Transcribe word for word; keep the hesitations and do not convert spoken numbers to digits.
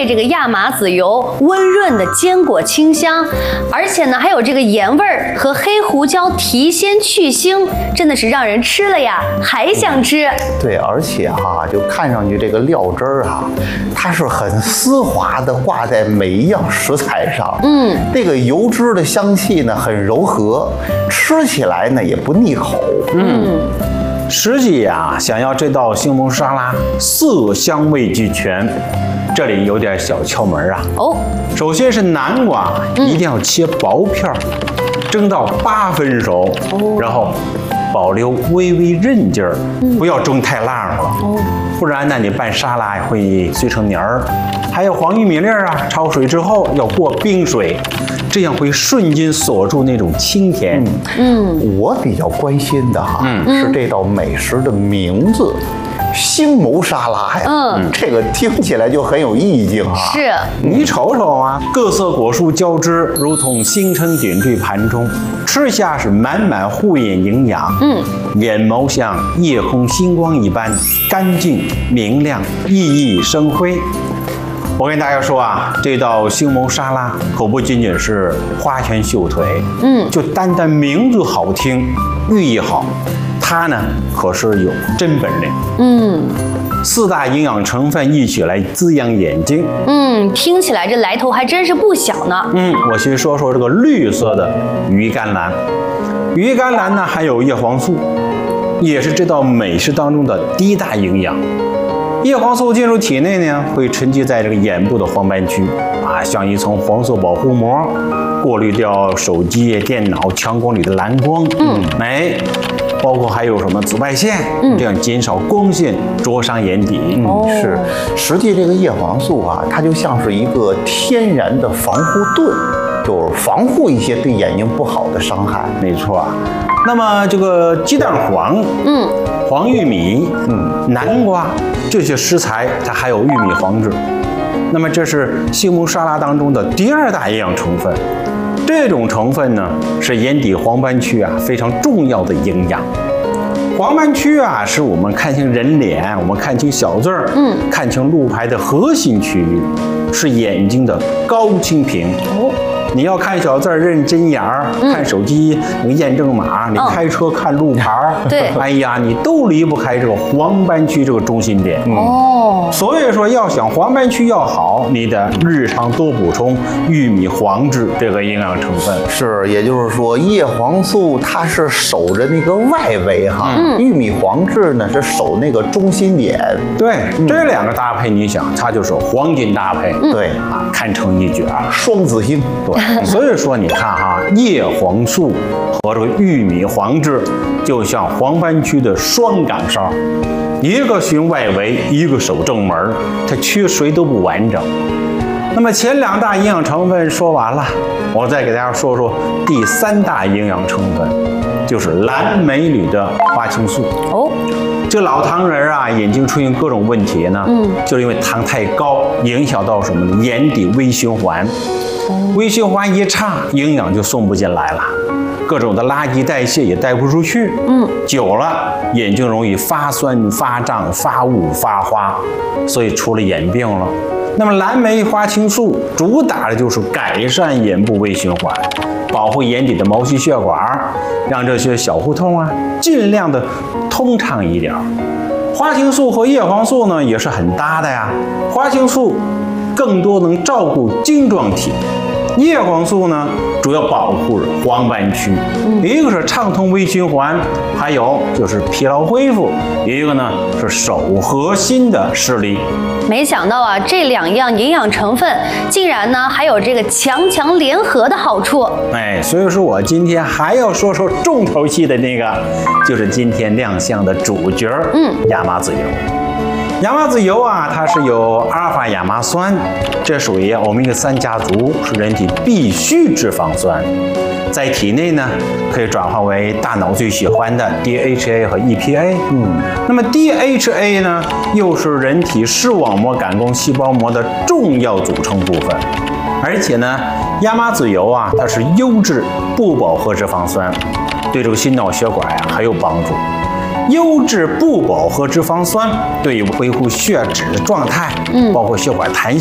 配这个亚麻籽油，温润的坚果清香，而且呢还有这个盐味儿和黑胡椒提鲜去腥，真的是让人吃了呀还想吃。 对，而且哈、啊，就看上去这个料汁儿啊，它是很丝滑的挂在每一样食材上。嗯，这个油脂的香气呢很柔和，吃起来呢也不腻口。 嗯。实际呀、啊，想要这道西红柿沙拉色香味俱全，这里有点小窍门啊。哦，首先是南瓜，嗯、一定要切薄片儿，蒸到八分熟，哦、然后保留微微韧劲儿，嗯、不要蒸太烂了，哦、不然呢你拌沙拉会碎成泥儿。还有黄玉米粒儿啊，焯水之后要过冰水。这样会瞬间锁住那种清甜。 嗯，嗯我比较关心的哈、啊，嗯、是这道美食的名字——星眸沙拉呀。嗯，这个听起来就很有意境啊。 是， 你瞅瞅啊，各色果蔬交织，如同星辰点缀盘中，吃下是满满护眼营养。嗯，眼眸像夜空星光一般干净明亮，熠熠生辉。我跟大家说啊，这道星眸沙拉可不仅仅是花拳绣腿，嗯，就单单名字好听，寓意好，它呢可是有真本领。嗯，四大营养成分一起来滋养眼睛。 嗯，听起来这来头还真是不小呢。 嗯，我先说说这个绿色的鱼甘蓝。鱼甘蓝呢含有叶黄素，也是这道美食当中的第一大营养。叶黄素进入体内呢，会沉积在这个眼部的黄斑区啊，像一层黄色保护膜，过滤掉手机、电脑强光里的蓝光。嗯，哎，包括还有什么紫外线，嗯，这样减少光线灼伤眼底。 嗯，是。实际这个叶黄素啊，它就像是一个天然的防护盾，就是防护一些对眼睛不好的伤害。 没错。那么这个鸡蛋黄，嗯，黄玉米，嗯，南瓜。这些食材它含有玉米黄质，那么这是西红柿沙拉当中的第二大营养成分。这种成分呢是眼底黄斑区啊非常重要的营养。黄斑区啊是我们看清人脸，我们看清小字儿，嗯，看清路牌的核心区域，是眼睛的高清屏。哦。你要看小字儿认针眼儿，嗯、看手机那个验证码，你开车看路牌儿， 哦、对， 哎呀，你都离不开这个黄斑区这个中心点。嗯、哦，所以说要想黄斑区要好，你得日常多补充玉米黄质这个营养成分。 是，也就是说叶黄素它是守着那个外围哈，嗯、玉米黄质呢是守那个中心点。 对，嗯、这两个搭配，你想它就是黄金搭配。 嗯、对啊，堪称一绝， 双子星。 对。所以说，你看哈，叶黄素和这个玉米黄质，就像黄斑区的双岗哨，一个寻外围，一个守正门，它缺谁都不完整。那么前两大营养成分说完了，我再给大家说说第三大营养成分，就是蓝莓里的花青素。哦。这老糖人啊，眼睛出现各种问题呢，嗯，就是因为糖太高，影响到什么呢？眼底微循环。微循环一差，营养就送不进来了，各种的垃圾代谢也带不出去。嗯，久了眼睛容易发酸、发胀、发雾、发花，所以出了眼病了。那么蓝莓花青素主打的就是改善眼部微循环，保护眼底的毛细血管，让这些小胡同啊尽量的通畅一点。花青素和叶黄素呢也是很搭的呀，花青素更多能照顾晶状体，叶黄素呢主要保护黄斑区，嗯、一个是畅通微循环，还有就是疲劳恢复，一个呢是守核心的视力。 没想到啊，这两样营养成分竟然呢还有这个强强联合的好处。 哎，所以说我今天还要说说重头戏的那个，就是今天亮相的主角，嗯，亚麻籽油。亚麻籽油啊，它是由阿尔法亚麻酸，这属于欧米伽三家族，是人体必需脂肪酸，在体内呢可以转化为大脑最喜欢的 D H A 和 E P A。嗯，那么 D H A 呢，又是人体视网膜感光细胞膜的重要组成部分，而且呢，亚麻籽油啊，它是优质不饱和脂肪酸，对这个心脑血管呀、啊、很有帮助。优质不饱和脂肪酸对于维护血脂的状态，嗯，包括血管弹性。